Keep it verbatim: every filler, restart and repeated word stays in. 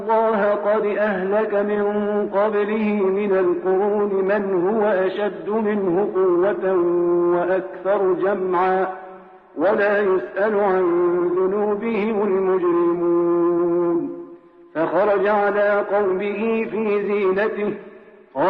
الله قد أهلك من قبله من القرون من هو أشد منه قوة وأكثر جمعا ولا يسأل عن ذنوبهم المجرمون. فخرج على قومه في زينته